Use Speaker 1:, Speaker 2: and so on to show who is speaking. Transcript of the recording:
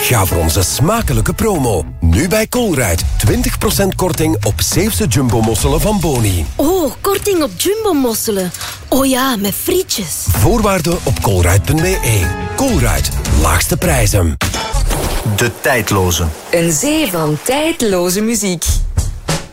Speaker 1: Ga voor onze smakelijke promo. Nu bij Colruyt. 20% korting op Zeeuwse jumbo-mosselen van Boni.
Speaker 2: Oh, korting op jumbo-mosselen. Oh ja, met frietjes.
Speaker 1: Voorwaarden op colruyt.be. Colruyt. Laagste prijzen.
Speaker 3: De Tijdloze.
Speaker 4: Een zee van tijdloze muziek.